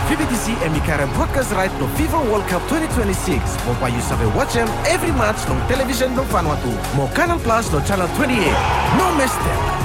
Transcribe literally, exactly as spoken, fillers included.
V B T C emikarkan broadcast right no FIFA World Cup twenty twenty-six. Mopa you sabe watch them every match no television no Vanuatu. Mo Canal Plus no channel twenty-eight. No miss them.